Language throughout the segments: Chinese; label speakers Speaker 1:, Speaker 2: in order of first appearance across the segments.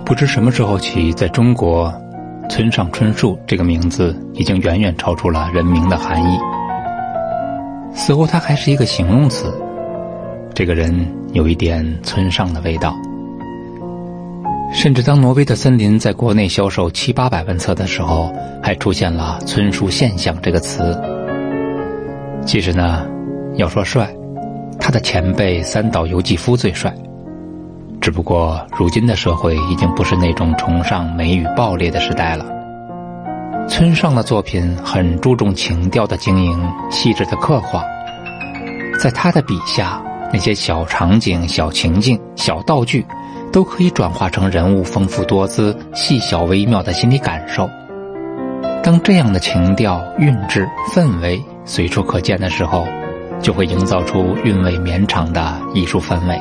Speaker 1: 不知什么时候起，在中国，村上春树这个名字已经远远超出了人名的含义。似乎他还是一个形容词，这个人有一点村上的味道。甚至当挪威的森林在国内销售700-800万册的时候，还出现了村树现象这个词。其实呢，要说帅，他的前辈三岛由纪夫最帅。只不过如今的社会已经不是那种崇尚美与暴烈的时代了。村上的作品很注重情调的经营，细致的刻画。在他的笔下，那些小场景、小情境、小道具都可以转化成人物丰富多姿、细小微妙的心理感受。当这样的情调、韵致、氛围随处可见的时候，就会营造出韵味绵长的艺术氛围。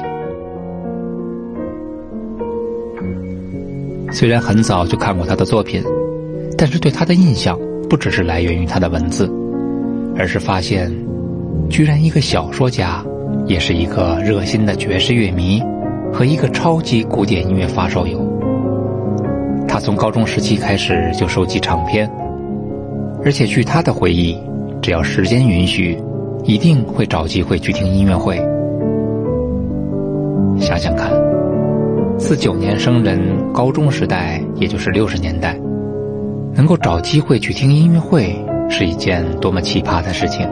Speaker 1: 虽然很早就看过他的作品，但是对他的印象不只是来源于他的文字，而是发现居然一个小说家也是一个热心的爵士乐迷和一个超级古典音乐发烧友。他从高中时期开始就收集唱片，而且据他的回忆，只要时间允许，一定会找机会去听音乐会。想想看，49年生人，高中时代也就是60年代，能够找机会去听音乐会是一件多么奇葩的事情。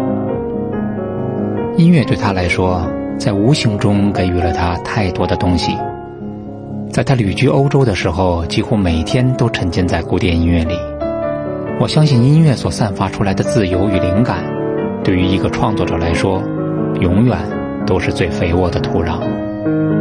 Speaker 1: 音乐对他来说，在无形中给予了他太多的东西。在他旅居欧洲的时候，几乎每天都沉浸在古典音乐里。我相信音乐所散发出来的自由与灵感，对于一个创作者来说，永远都是最肥沃的土壤。